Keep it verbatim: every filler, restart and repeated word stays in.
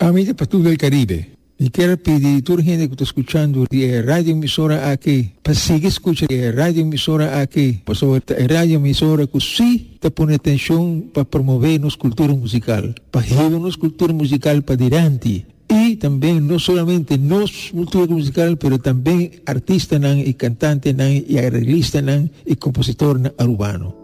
Amiga para todo el Caribe, e quero pedir a toda a gente que está escutando a rádio emissora aqui, para seguir escutando a rádio emissora aqui, para a rádio emissora que sim está pondo atenção para promover nossa cultura musical, para levar nossa cultura musical para adiante. E também, não somente nossa cultura musical, mas também artista e cantante e arreglista e compositor urbano.